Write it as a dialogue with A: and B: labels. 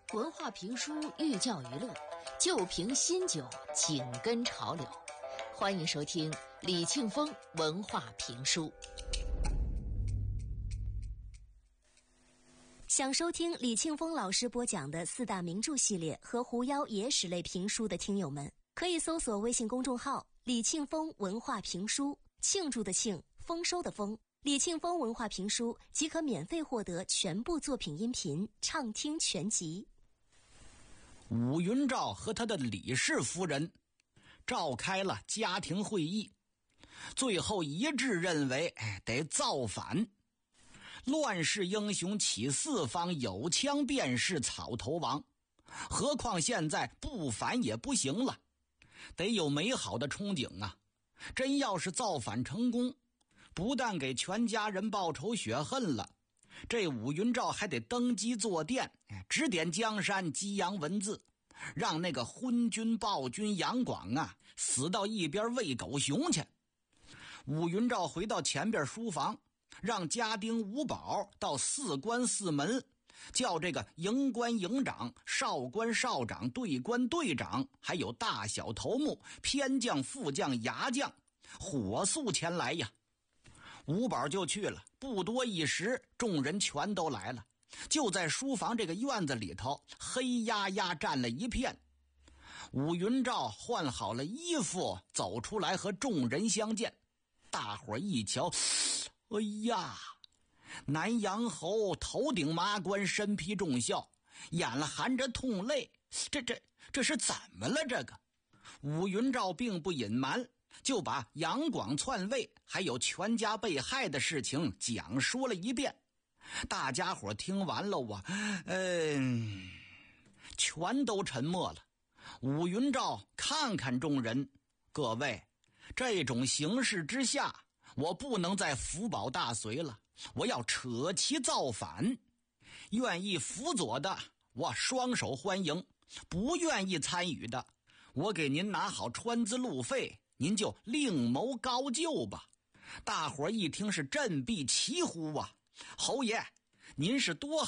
A: 文化评书寓教于乐，旧瓶新酒紧跟潮流。欢迎收听李庆峰文化评书。
B: 想收听李庆峰老师播讲的四大名著系列和狐妖野史类评书的听友们，可以搜索微信公众号李庆峰文化评书，庆祝的庆，丰收的丰，李庆峰文化评书即可免费获得全部作品音频畅听全集。
C: 武云照和他的李氏夫人召开了家庭会议，最后一致认为得造反。乱世英雄起四方，有枪便是草头王。何况现在不反也不行了，得有美好的憧憬啊！真要是造反成功，不但给全家人报仇雪恨了，这武云照还得登基坐殿，指点江山，激扬文字，让那个昏君暴君杨广啊死到一边喂狗熊去。武云照回到前边书房，让家丁五宝到四关四门，叫这个营官营长、少官少长、队官队长，还有大小头目、偏将副将、牙将火速前来呀。五宝就去了，不多一时，众人全都来了。就在书房这个院子里头，黑压压站了一片。武云照换好了衣服走出来和众人相见，大伙一瞧，哎呀，南阳侯头顶麻冠，身披重孝，眼了含着痛泪，这是怎么了？这个武云照并不隐瞒，就把杨广篡位还有全家被害的事情讲说了一遍。大家伙听完了全都沉默了。武云照看看众人，各位，这种形势之下，我不能再辅保大隋了，我要扯旗造反。愿意辅佐的，我双手欢迎；不愿意参与的，我给您拿好川资路费，您就另谋高就吧。大伙一听是振臂齐呼啊！侯爷，您是多